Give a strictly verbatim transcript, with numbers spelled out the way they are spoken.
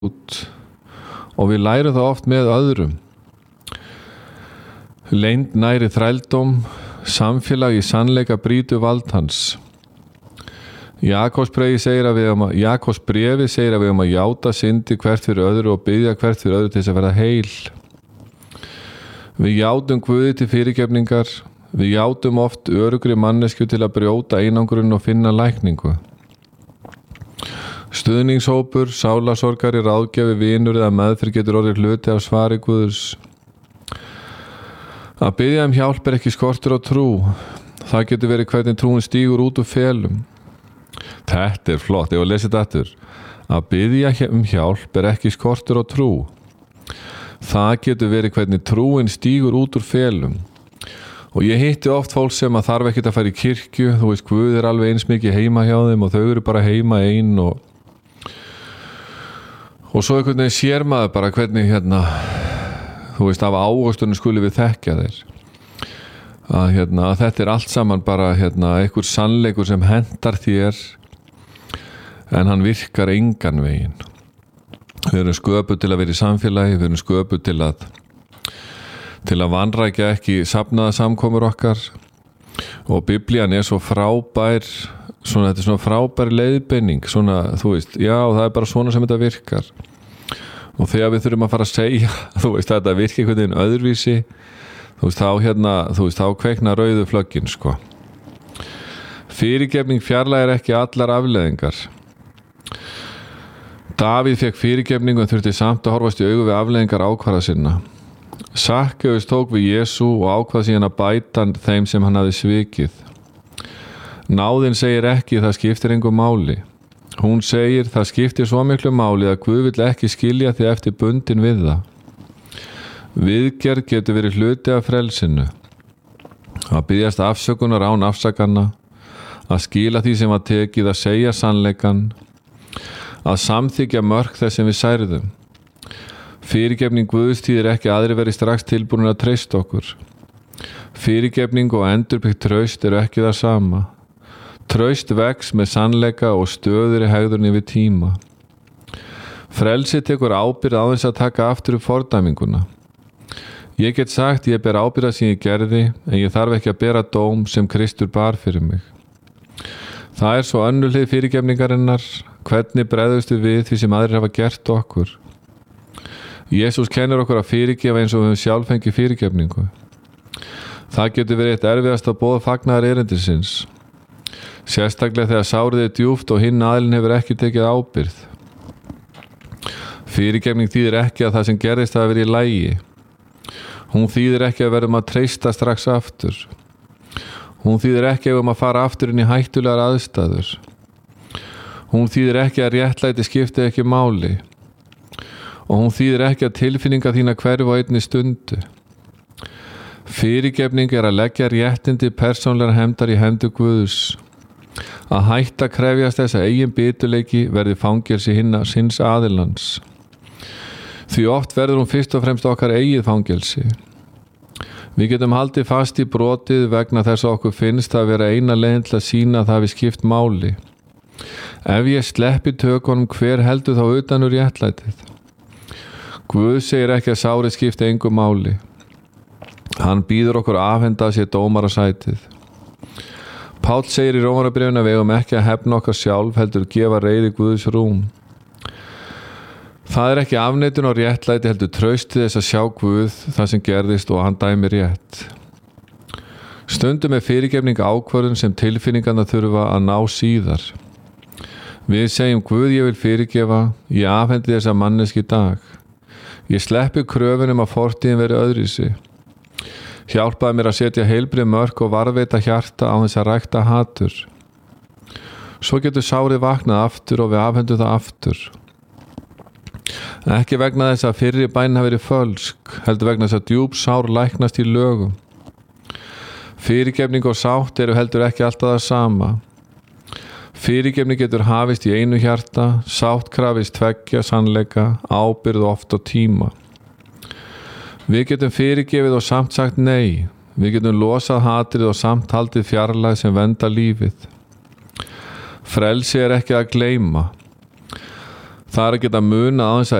út og við lærum það oft með öðrum. Leynd næri þrældóm, samfélag í sannleika brýtur vald hans. Jakobsbrefi segir að við um að Jakobsbrefi segir að við um að játa syndi hvert fyrir öðru og biðja hvert fyrir öðru til þess að verða heil. Við játum Guði til fyrirgefningar, við játum oft örugri mannesku til að brjóta einangrun og finna lækningu. Stuðningshópur, sálasorgari, ráðgjafi, vinur eða meðferð getur orðið hluti af svari Guðs. Að biðja um hjálp er ekki skortur á trú. Það getur verið hvernig trúin stígur út úr felum. Þetta er flott, ég var að lesa þetta aftur. Að biðja um hjálp er ekki skortur á trú. Það getur verið hvernig trúin stígur út úr felum. Og ég hitti oft fólk sem að þarf ekkert að fara í kirkju. Þú veist, Guð er alveg eins mikið heima hjá þeim og þau eru bara heima ein og og svo einhvern veginn sér maður bara hvernig hérna, þú veist, af ávöxtunum skuli við þekkja þeir. Að, hérna, að þetta er allt saman bara hérna, einhver sannleikur sem hentar þér en hann virkar engan veginn. Við erum sköpuð til að vera í samfélagi, við erum sköpuð til að til að vanrækja ekki safnaða samkomur okkar og Biblían er svo frábær svona, þetta er svona frábær leiðbeining svona, þú veist, já, það er bara svona sem þetta virkar og þegar við þurfum að fara að segja, þú veist, þetta virkir einhvern veginn öðruvísi, þú veist, þá hérna, þú veist, þá kveikna rauðu flöggin, sko. Fyrirgefning fjarlægir ekki allar afleiðingar. Davíð fekk fyrirgefningu en þurfti samt að horfast í augu við afleiðingar ákvarða sinna. Sakkeus tók við Jesú og ákvað síðan að bæta þeim sem hann hafði svikið. Náðin segir ekki það skiptir engu máli. Hún segir það skiptir svo miklu máli að Guð vill ekki skilja þig eftir bundin við það. Viðgerð getur verið hluti af frelsinu. Að biðjast afsökunar án afsakana, að skila því sem var tekið, að segja sannleikan, að samþykja mörk þess sem við særðum. Fyrirgefning Guðs þýðir ekki aðri verið strax tilbúin að treysta okkur. Fyrirgefning og endurbyggt traust eru ekki það sama. Traust vex með sannleika og stöður í hegðun yfir tíma. Frelsi tekur ábyrgð á þess að taka aftur upp fordæminguna. Ég get sagt ég ber ábyrgð sem ég gerði en ég þarf ekki að bera dóm sem Kristur bar fyrir mig. Það er svo önnur hlið fyrirgefningarinnar, hvernig bregðumst við því sem aðrir hafa gert okkur. Jesús kennir okkur að fyrirgefa eins og við höfum sjálf fengið fyrirgefningu. Það getur verið eitt erfiðasta boð fagnaðar erindisins. Sérstaklega þegar sárið er djúpt og hinn aðilinn hefur ekki tekið ábyrgð. Fyrirgefning þýðir ekki að það sem gerðist hafi verið í lagi. Hún þýðir ekki að verðum að treysta strax aftur. Hún þýðir ekki að verðum að fara aftur inn í hættulegar aðstæður. Hún þýðir ekki að réttlæti skipti ekki máli. Og hún þýðir ekki að tilfinninga þína hverfa á einni stundu. Fyrirgefning er að leggja réttindi persónlegar hefndar í hendur Guðs. Að hætta að krefjast þess að eigin biturleiki verði fangelsi hinna síns aðilans. Því oft verður hún fyrst og fremst okkar eigið fangelsi. Við getum haldið fast í brotið vegna þess að okkur finnst að vera eina leiðin til að sýna að það við skipt máli. Ef ég sleppi tökunum, hver heldur þá utan úr réttlætið? Guð segir ekki að sárið skipti engu máli. Hann býður okkur að afhenda sér dómarasætið. Páll segir í Rómarbréfinu að við eigum ekki að hefna okkar sjálf heldur gefa reiði Guðs rúm. Það er ekki afneitun og réttlæti heldur traustið þess að sjá Guð það sem gerðist og hann dæmi rétt. Stundum er fyrirgefning ákvörðun sem tilfinningarna þurfa að ná síðar. Við segjum Guð ég vil fyrirgefa, ég afhendi þessa manneski í dag. Ég sleppi kröfunum að fortíðin veri öðruvísi. Hjálpaði mér að setja heilbrigð mörk og varðveita hjarta á þess að rækta hatur. Svo getur sárið vaknað aftur og við afhendum það aftur. Ekki vegna þess að fyrri bæn hafi verið fölsk, heldur vegna þess að djúp sár læknast í lögum. Fyrirgefning og sátt eru heldur ekki alltaf það sama. Fyrirgefning getur hafist í einu hjarta, sátt krafist tveggja sannleika, ábyrgð oft og tíma. Við getum fyrirgefið og samt sagt nei. Við getum losað hatrið og samt haldið fjarlægð sem vernda lífið. Frelsi er ekki að gleyma. Það er að geta muna á þess að